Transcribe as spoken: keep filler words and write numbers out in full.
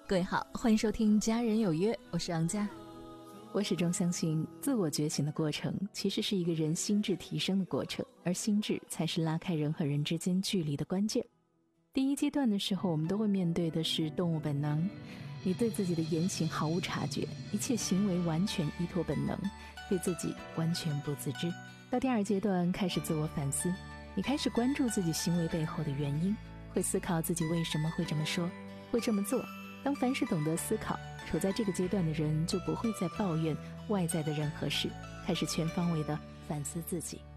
各位好，欢迎收听家人有约，我是杨佳。 我始终相信，自我觉醒的过程其实是一个人心智提升的过程，而心智才是拉开人和人之间距离的关键。第一阶段的时候，我们都会面对的是动物本能，你对自己的言行毫无察觉，一切行为完全依托本能，对自己完全不自知。到第二阶段开始自我反思，你开始关注自己行为背后的原因，会思考自己为什么会这么说，会这么做。当凡事懂得思考，处在这个阶段的人就不会再抱怨外在的任何事，开始全方位的反思自己。